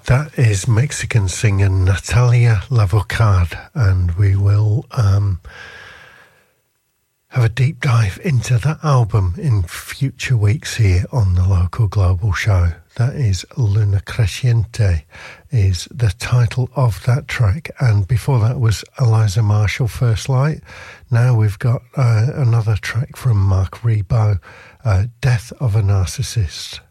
That is Mexican singer Natalia Lafourcade, and we will have a deep dive into that album in future weeks here on the Local Global Show. That is Luna Crescente is the title of that track, and before that was Eliza Marshall, First Light. Now we've got another track from Mark Ribot, Death of a Narcissist.